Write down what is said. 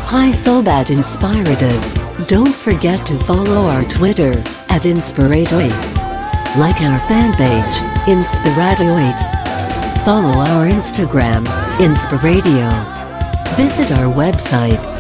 Hi Sobat Inspirative. Don't forget to follow our Twitter, @Inspirato8. Like our fan page, Inspirato8. Follow our Instagram, Inspiradio. Visit our website,